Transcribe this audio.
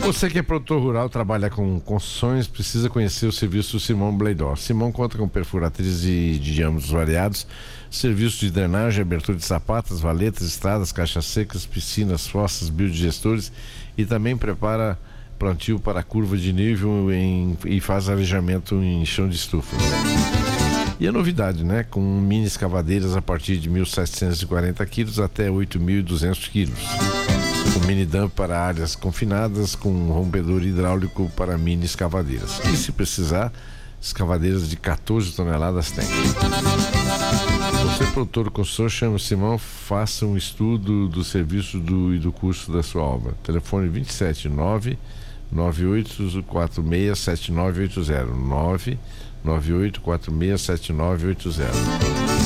Você que é produtor rural, trabalha com construções, precisa conhecer o serviço do Simão Bleidor. Simão conta com perfuratrizes de diâmetros variados, serviços de drenagem, abertura de sapatas, valetas, estradas, caixas secas, piscinas, fossas, biodigestores e também prepara plantio para a curva de nível e faz arejamento em chão de estufa. E a novidade, né? Com mini escavadeiras a partir de 1.740 quilos até 8.200 quilos. Com mini dump para áreas confinadas, com rompedor hidráulico para mini escavadeiras. E se precisar, escavadeiras de 14 toneladas tem. Você, produtor construtor, chama o Simão, faça um estudo do serviço e do custo da sua obra. Telefone 279 98467980 998467980.